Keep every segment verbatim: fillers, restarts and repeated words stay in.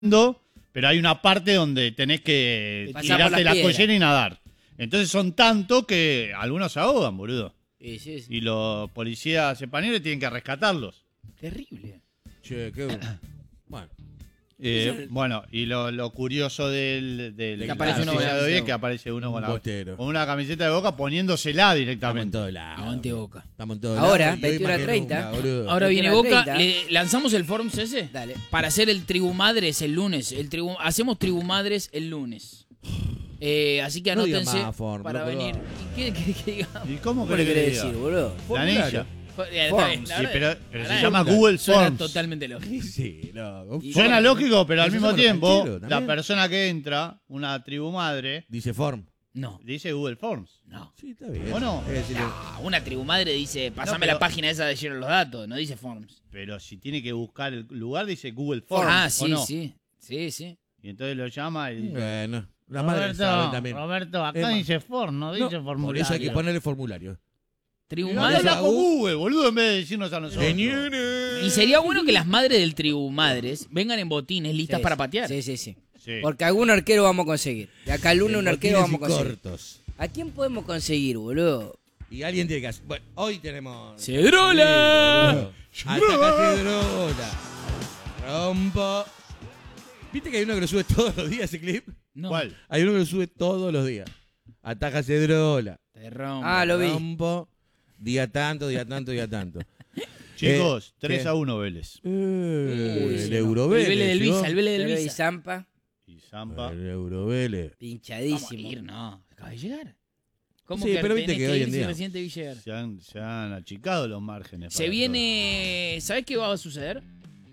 pero hay una parte donde tenés que Pasar tirarte la piedras. collera y nadar. Entonces son tantos que algunos se ahogan, boludo. Sí, sí, sí. Y los policías españoles tienen que rescatarlos. Terrible. Che, qué... Bueno. Eh, bueno, y lo, lo curioso del, del Que aparece la uno con noticia la de hoy es camiseta. que aparece uno con, la, Bostero. con una camiseta de Boca poniéndosela Estamos en directamente. todo lado. Aguante Boca. Estamos en todo Ahora, lado, y hoy veintiuno a más que treinta. nunca, boludo. Ahora viene veintiuno a Boca. treinta. Le- ¿Lanzamos el Forms ese? Dale. Para hacer el Tribumadres el lunes. El tribu, hacemos Tribumadres el lunes. Eh, así que No digas anótense más, Form, para loco, venir. va. ¿Y ¿Qué querés que digamos? ¿Y cómo ¿Cómo le querés querés que decir, diga? boludo? Planilla. Eh, está bien, la Sí, verdad- pero, pero la se verdad- llama Google Suena Forms. totalmente lógico. Sí, no. Y- Suena lógico, pero al Eso mismo somos los tiempo, cancheros la también. persona que entra, una tribu madre, Dice Form. No, dice Google Forms. no. Sí, está bien. ¿O no? Es decir, Ah, una tribumadre dice, pasame pero- la página esa de lleno los datos, no dice Forms. Pero si tiene que buscar el lugar, dice Google Forms. Ah, ¿o sí, no? sí. Sí, sí. Y entonces lo llama y dice, Bueno, la madre sabe también. Roberto, acá Es más- dice Forms, no dice No, formulario. por eso hay que ponerle formulario. Tribumadre. Habla con Google, boludo, en vez de decirnos a nosotros. Y sería bueno que las madres del Tribumadres vengan en botines listas Sí, para sí. patear. Sí, sí, sí. Sí. Porque algún arquero vamos a conseguir. De acá al lunes un arquero Botines vamos a y conseguir. cortos. ¿A quién podemos conseguir, boludo? Y alguien tiene que hacer. Bueno, hoy tenemos. ¡Cedrola! Sí, boludo. Ataca Cedrola. Rompo. ¿Viste que hay uno que lo sube todos los días ese clip? No, ¿Cuál? Hay uno que lo sube todos los días. Ataca Cedrola. te rompo. Ah, lo vi. Rompo. Día tanto, día tanto, día tanto. Chicos, Eh, tres ¿qué? a uno Vélez. Eh, Uy, el sí, Eurovélez. el Vélez del llegó. Visa, el Vélez del Pero y Visa. Zampa, Y Zampa. El Eurovélez. Vamos a pinchadísimo. ir, no. Acaba de llegar. ¿Cómo Sí, que pero tenés viste que hoy ir en si día- recién te vi llegar? Se han, se han achicado los márgenes. Se para viene. ¿Sabes qué va a suceder?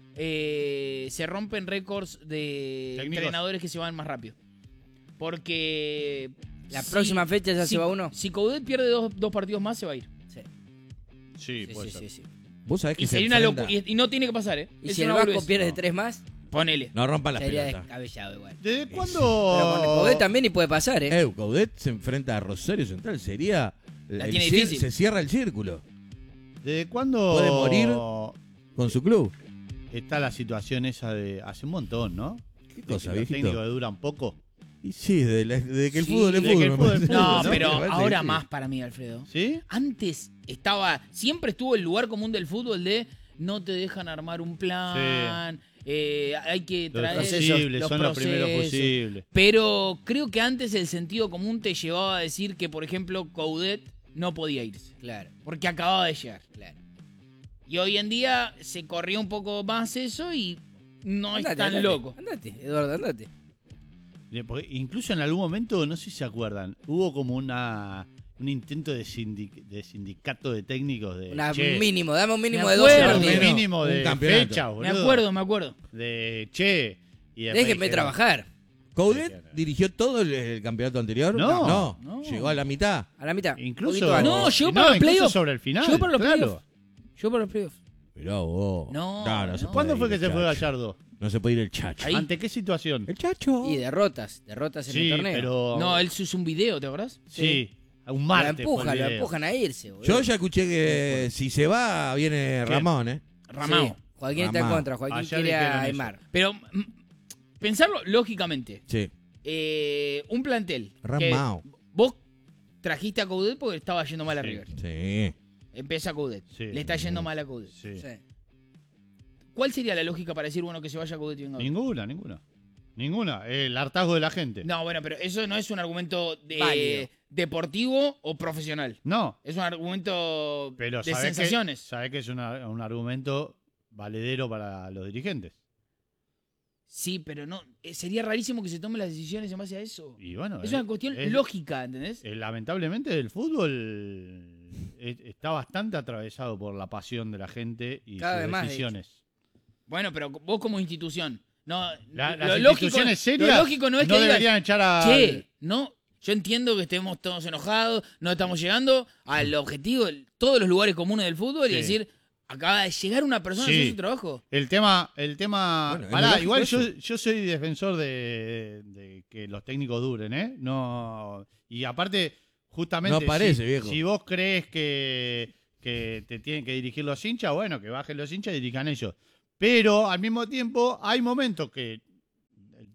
Eh, se rompen récords de ¿Técnicos? entrenadores que se van más rápido. Porque. La si- próxima fecha ya si- se va uno. Si Coudet pierde dos, dos partidos más, se va a ir. Sí, todo. Sí, sí, puede sí, ser. sí, sí. Vos sabés que Y se sería una enfrenta- locura. Y, y no tiene que pasar, ¿eh? Y Es si el una Vasco boludez. pierde No. tres más, Ponele. No rompan las sería pelotas. descabellado igual. ¿Desde Pero con el cuándo? Coudet también y puede pasar, ¿eh? Eh, Coudet se enfrenta a Rosario Central. Sería. La el tiene cir- difícil. Se cierra el círculo ¿Desde cuándo Puede morir. con su club. está la situación esa de hace un montón, ¿no? ¿Qué De cosa, que los viejito? técnicos que duran poco. Y sí, desde, la- desde que el Sí, fútbol es desde que fútbol. el me fútbol parece. es No, fútbol, ¿no? pero Me parece ahora que sí. más para mí, Alfredo. ¿Sí? Antes estaba, siempre estuvo el lugar común del fútbol de no te dejan armar un plan, eh, hay que Los traer fusibles, los son los primeros procesos. fusibles. Pero creo que antes el sentido común te llevaba a decir que, por ejemplo, Coudet no podía irse, Claro, porque acababa de llegar. claro. Y hoy en día se corrió un poco más eso y no Andate, es tan andate, loco. Andate, Eduardo, andate. Bien, porque incluso en algún momento, no sé si se acuerdan, hubo como una un intento de, sindic- de sindicato de técnicos de Una che, mínimo, dame un mínimo Me de doce acuerdo, un partidos. pero- mínimo Un de campeonato. fecha, Me boludo. acuerdo, me acuerdo. De che. Y después Déjenme dijeron, trabajar. ¿Coudet dirigió todo el, el campeonato anterior? No. no. No. Llegó a la mitad. A la mitad. Incluso. Poquito antes. No, llegó y para los incluso playoffs. sobre el final. Llegó para los claro. playoffs. Yo para los playoffs. Mirá vos. No, se no. puede ¿Cuándo ir fue que el se fue Chacho. Gallardo? No se puede ir el chacho. Ahí. ¿Ante qué situación? El chacho. Y derrotas, derrotas en Sí, el torneo. pero. No, él hizo un video, ¿te acordás? Sí, un Lo martes. fue empujan, el lo video. empujan a irse, boludo. Yo ya escuché que si se va, viene ¿Quién? Ramón, ¿eh? Ramao. Sí, Joaquín está en Ramao. contra, Joaquín Ayer quiere dijeron a eso. Aymar. Pero mm, pensarlo lógicamente. Sí. Eh, un plantel. que Ramao. vos trajiste a Coudet porque estaba yendo mal a Sí. River. Sí. Empieza Coudet. Sí. Le está yendo mal a Coudet. Sí. Sí. ¿Cuál sería la lógica para decir, bueno, que se vaya Coudet y venga otro? Ninguna, ninguna. Ninguna. El hartazgo de la gente. No, bueno, pero eso no es un argumento de Válido. deportivo o profesional. No. Es un argumento Pero de sabés sensaciones. Que, sabés que es una- un argumento valedero para los dirigentes. Sí, pero no. eh, Sería rarísimo que se tomen las decisiones en base a eso. Y bueno. Es eh, una cuestión es- lógica, ¿entendés? eh, lamentablemente el fútbol eh, está bastante atravesado por la pasión de la gente y Cada sus vez más, de decisiones. Bueno, pero vos como institución. No, La- lo las lógico, instituciones lo serias lógico no es que digas, deberían echar a... che, no, yo entiendo que estemos todos enojados, no estamos llegando al objetivo, de todos los lugares comunes del fútbol y Sí. decir, acaba de llegar una persona a Sí. hacer su trabajo. El tema, el tema. Bueno, es pará, lógico igual eso. yo, yo soy defensor de, de que los técnicos duren, ¿eh? No. Y aparte, justamente. No parece, si, viejo. si vos crees que, que te tienen que dirigir los hinchas, bueno, que bajen los hinchas y dirijan ellos. Pero al mismo tiempo, hay momentos que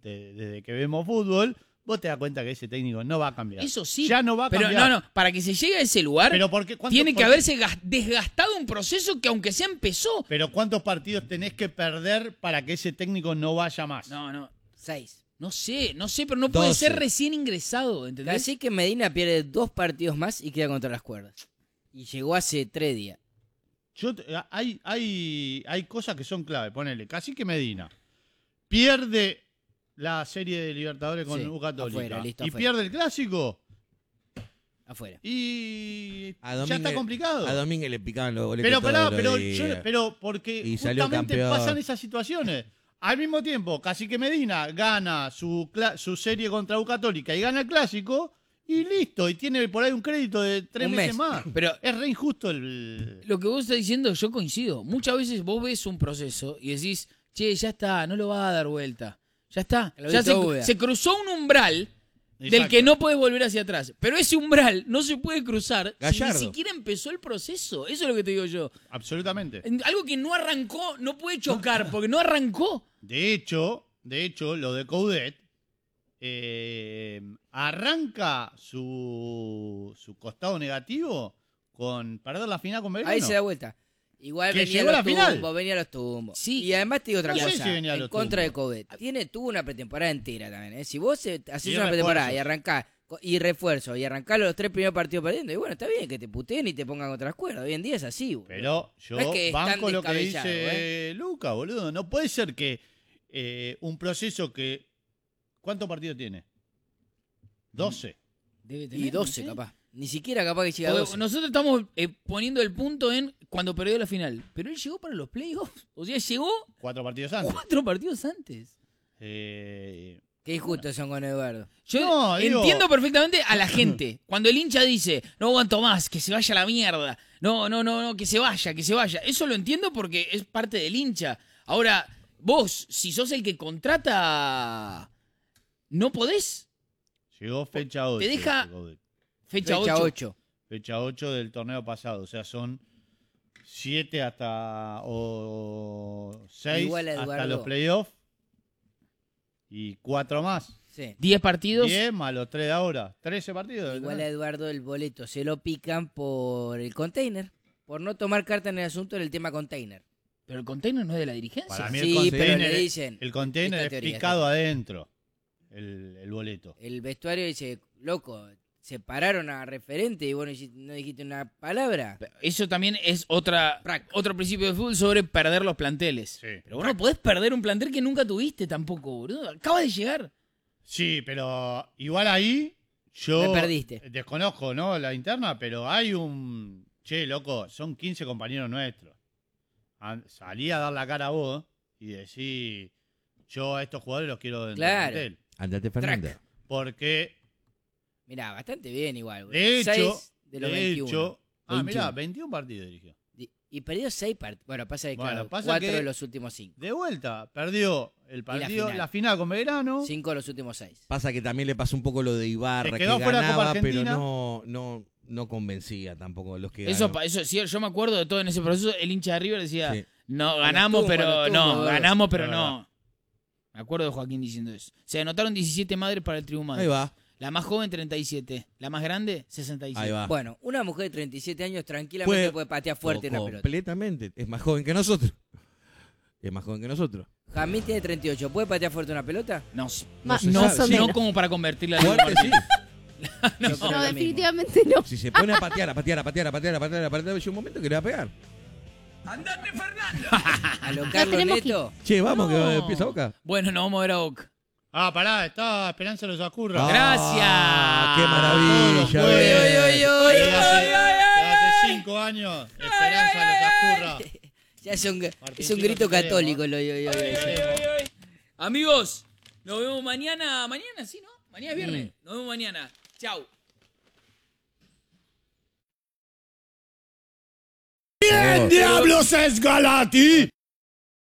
de- desde que vemos fútbol, vos te das cuenta que ese técnico no va a cambiar. Eso sí. Ya no va a pero cambiar. no, no, para que se llegue a ese lugar, Pero porque, ¿cuánto- tiene que por- haberse gas- desgastado un proceso que aunque sea empezó. Pero ¿cuántos partidos tenés que perder para que ese técnico no vaya más? No, no. Seis. No sé, no sé, pero no puede doce. ser recién ingresado, ¿entendés? Así que Medina pierde dos partidos más y queda contra las cuerdas. Y llegó hace tres días. Yo te- hay, hay, hay cosas que son clave. Ponele, Cacique Medina pierde la serie de Libertadores con Sí, U Católica afuera, listo, y afuera. pierde el clásico Afuera. y A ya Domínguez- está complicado. A Domínguez le picaban los goles. Pero, todos pará, los pero, días. yo- pero porque Y salió justamente campeón. pasan esas situaciones. Al mismo tiempo, Cacique Medina gana su, cla- su serie contra U Católica y gana el clásico y listo. Y tiene por ahí un crédito de tres Un meses mes. más. Pero Es re injusto el... lo que vos estás diciendo, yo coincido. Muchas veces vos ves un proceso y decís, che, ya está, no lo va a dar vuelta. Ya está. Lo Ya viste se, Uda. se cruzó un umbral del Exacto. que no puedes volver hacia atrás. Pero ese umbral no se puede cruzar Gallardo. si ni siquiera empezó el proceso. Eso es lo que te digo yo. Absolutamente. En- Algo que no arrancó no puede chocar porque no arrancó. De hecho, de hecho, lo de Coudet eh, arranca su, su costado negativo con perder la final con Belgrano. Ahí se da vuelta. Igual Que venía llegó a los la final. tumbos, venía los tumbos. Sí. Y además te digo otra No sé cosa, si venía a en los contra de tumbos. Covet. Tiene, tuvo una pretemporada entera también, ¿eh? Si vos eh, haces Y una pretemporada refuerzos. y arrancás, co- y refuerzo, y arrancás los tres primeros partidos perdiendo, y bueno, está bien que te puteen y te pongan contra las cuerdas. Hoy en día es así, boludo. Pero yo No es que es tan banco lo que descabellado, dice Luca, boludo. No puede ser que eh, un proceso que... ¿Cuántos partidos tiene? doce. Debe Y tener, doce, no sé. capaz. Ni siquiera capaz que llega a Porque doce. nosotros estamos eh, poniendo el punto en cuando perdió la final. Pero él llegó para los playoffs. O sea, llegó Cuatro partidos antes. cuatro partidos antes. Eh, Qué injustos son con Eduardo. Yo No, digo- entiendo perfectamente a la gente. Cuando el hincha dice, no aguanto más, que se vaya a la mierda. No, no, no, no, que se vaya, que se vaya. Eso lo entiendo porque es parte del hincha. Ahora, vos, si sos el que contrata, no podés. llegó fecha ocho. deja- Fecha, Fecha ocho. ocho. Fecha ocho del torneo pasado. O sea, son siete hasta o seis Igual a hasta Eduardo. los playoffs y cuatro más. Sí. diez partidos. diez más los tres de ahora. trece partidos. Igual ¿no? a Eduardo el boleto se lo pican por el container. Por no tomar carta en el asunto en el tema container. Pero el container no es de la dirigencia. Para mí el Sí, pero container, le dicen, el container esta es teoría, picado adentro. El, el boleto. El vestuario dice, loco, se pararon a referente y vos no dijiste, no dijiste una palabra. Eso también es otra, otro principio de fútbol sobre perder los planteles. Sí. Pero vos no podés perder un plantel que nunca tuviste tampoco, boludo. Acaba de llegar. Sí, pero igual ahí yo Me perdiste. desconozco, ¿no? La interna, pero hay un... Che, loco, son quince compañeros nuestros. An- Salí a dar la cara a vos y decir, yo a estos jugadores los quiero dentro Claro. del plantel. Andate, Fernández. Porque, Mirá, bastante bien igual. boludo. de hecho, Seis de los de veintiuno. hecho... Ah, veintiuno. mirá, veintiún partidos dirigió. Di- Y perdió seis partidos. Bueno, pasa que Bueno, claro, pasa cuatro que- de los últimos cinco. De vuelta, perdió el partido, final. la final, con Belgrano. Cinco de los últimos seis. Pasa que también le pasó un poco lo de Ibarra, Se que quedó fuera de Copa ganaba, pero Argentina. no, no, no convencía tampoco los que Eso, ganaron. pa- eso sí, yo me acuerdo de todo en ese proceso. El hincha de River decía, Sí. no, ganamos, tumbos, pero los tumbos, no, boludo. ganamos, pero Es no. Me acuerdo de Joaquín diciendo eso. Se anotaron diecisiete madres para el triunfo. Ahí va, La más joven, treinta y siete. La más grande, sesenta y siete. ahí va. Bueno, una mujer de treinta y siete años tranquilamente Puede- puede, patear fuerte una pelota. Completamente. Es más joven que nosotros. Es más joven que nosotros. Jamín tiene treinta y ocho. ¿Puede patear fuerte una pelota? No, Ma- se no, sabe, más o sí. no menos. como para convertirla en Fuerte, sí. Yo creo No, lo mismo. definitivamente no. Si se pone a patear, a patear, a patear, a patear, a patear, a patear, llega un momento que le va a pegar. A lo Carlos tenemos que- Neto. Che, vamos, No. que empieza Boca. Bueno, nos vamos a ver a Boca. Ah, pará, está Esperanza Los Acurra. Ah, Gracias. ¡Qué maravilla! Todos los bien. Oy, oy, oy, Desde hace, oy, oy, desde hace cinco años, Esperanza Los Acurra. Ya es un, es Martincito, un grito te queremos. católico. Lo, yo, yo, yo. Amigos, nos vemos mañana. Mañana, sí, ¿no? Mañana es viernes. Nos vemos mañana. Chau. Por favor. ¡Diablos es Galati!